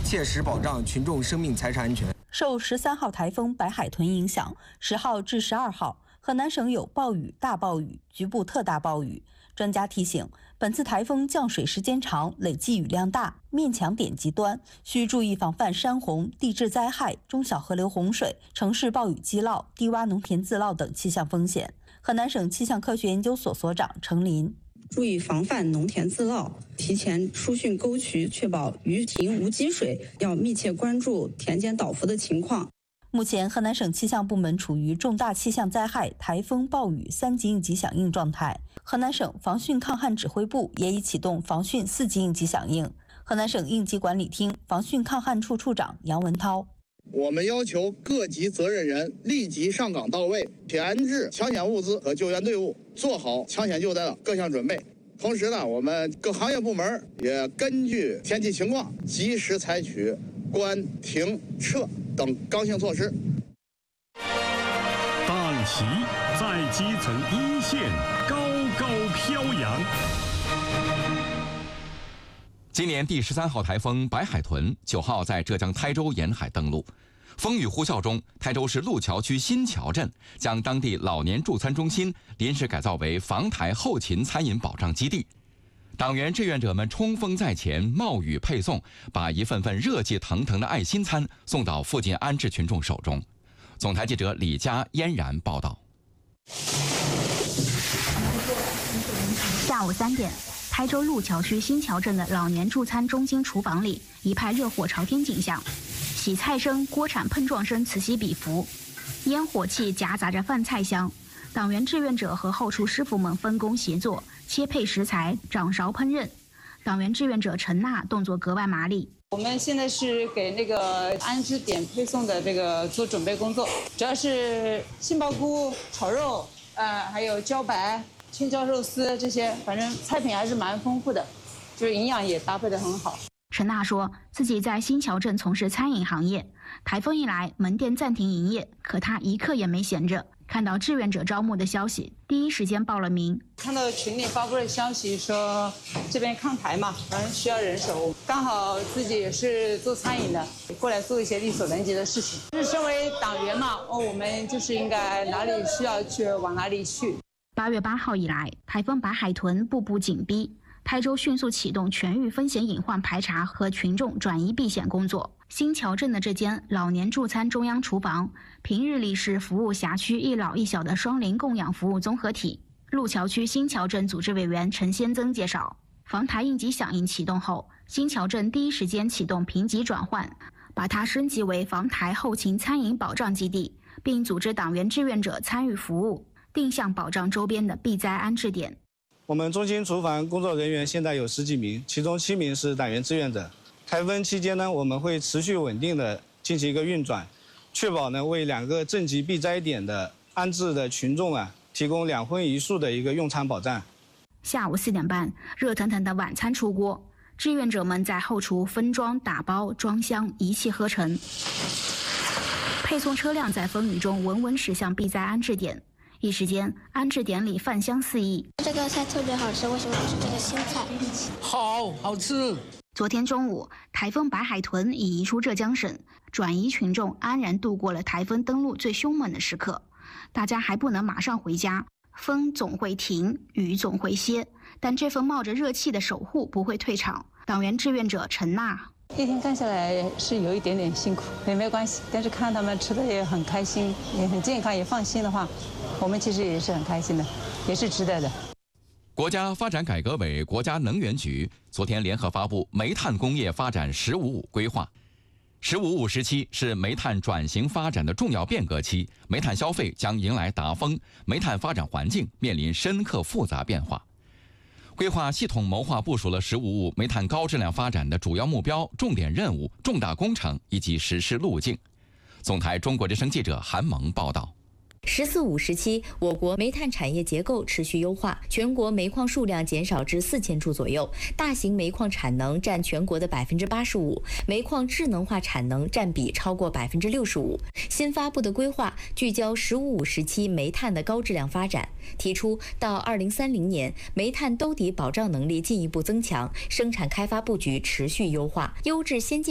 切实保障群众生命财产安全。 受13号台风白海豚影响，10号至12号，河南省有暴雨、大暴雨、局部特大暴雨。专家提醒，本次台风降水时间长，累计雨量大，面强点极端，需注意防范山洪、地质灾害、中小河流洪水、城市暴雨积涝、低洼农田自涝等气象风险。河南省气象科学研究所所长程林。 注意防范农田自涝，提前疏浚沟渠，确保鱼塘无积水。要密切关注田间倒伏的情况。 目前，河南省气象部门处于重大气象灾害、台风、暴雨3级应急响应状态。河南省防汛抗旱指挥部也已启动防汛4级应急响应。河南省应急管理厅防汛抗旱处处长杨文涛。 我们要求各级责任人立即上岗到位，前置抢险物资和救援队伍，做好抢险救灾的各项准备。同时呢，我们各行业部门也根据天气情况，及时采取关、停、撤等刚性措施。 党旗在基层一线高高飘扬。 今年第13号台风白海豚9号在浙江台州沿海登陆，风雨呼啸中，台州市路桥区新桥镇将当地老年助餐中心临时改造为防台后勤餐饮保障基地。党员志愿者们冲锋在前，冒雨配送，把一份份热气腾腾的爱心餐送到附近安置群众手中。总台记者李佳嫣然报道。 下午3点，台州路桥区新桥镇的老年助餐中心厨房里一派热火朝天景象，洗菜声、锅铲碰撞声此起彼伏，烟火气夹杂着饭菜香。党员志愿者和后厨师傅们分工协作，切配食材，掌勺烹饪。党员志愿者陈娜动作格外麻利。 我们现在是给那个安置点配送的这个做准备工作，主要是杏鲍菇炒肉，还有茭白、青椒肉丝这些，反正菜品还是蛮丰富的，就是营养也搭配得很好。 陈娜说自己在新桥镇从事餐饮行业，台风一来，门店暂停营业，可她一刻也没闲着。看到志愿者招募的消息，第一时间报了名。 看到群里发布的消息说这边抗台嘛，反正需要人手，刚好自己也是做餐饮的，过来做一些力所能及的事情。就是身为党员嘛，我们就是应该哪里需要去往哪里去。 8月8号以来，台风白海豚步步紧逼，台州迅速启动全域风险隐患排查和群众转移避险工作。新桥镇的这间老年助餐中央厨房，平日里是服务辖区一老一小的双龄供养服务综合体。路桥区新桥镇组织委员陈先增介绍，防台应急响应启动后，新桥镇第一时间启动评级转换，把它升级为防台后勤餐饮保障基地，并组织党员志愿者参与服务，定向保障周边的避灾安置点。 我们中心厨房工作人员现在有10几名，其中7名是党员志愿者。台风期间呢，我们会持续稳定的进行一个运转，确保呢为2个镇级避灾点的安置的群众提供2荤1素的一个用餐保障。 下午4点半，热腾腾的晚餐出锅，志愿者们在后厨分装、打包、装箱，一气呵成。配送车辆在风雨中稳稳驶向避灾安置点。一时间，安置点里饭香四溢。 这个菜特别好吃，为什么是这个新菜？ 好吃。 昨天中午，台风白海豚已移出浙江省，转移群众安然度过了台风登陆最凶猛的时刻。大家还不能马上回家，风总会停，雨总会歇，但这份冒着热气的守护不会退场。党员志愿者陈娜。 一天干下来是有一点点辛苦，也没关系，但是看他们吃的也很开心，也很健康，也放心的话，我们其实也是很开心的，也是值得的。 国家发展改革委、国家能源局昨天联合发布煤炭工业发展“15+5”规划。“15+5”时期是煤炭转型发展的重要变革期，煤炭消费将迎来达峰，煤炭发展环境面临深刻复杂变化。规划系统谋划部署了“15+5”煤炭高质量发展的主要目标、重点任务、重大工程以及实施路径。总台中国之声记者韩萌报道。 “14+5”时期，我国煤炭产业结构持续优化，全国煤矿数量减少至4000处左右，大型煤矿产能占全国的85%，煤矿智能化产能占比超过65%。新发布的规划聚焦“15+5”时期煤炭的高质量发展，提出到2030年，煤炭兜底保障能力进一步增强，生产开发布局持续优化，优质先进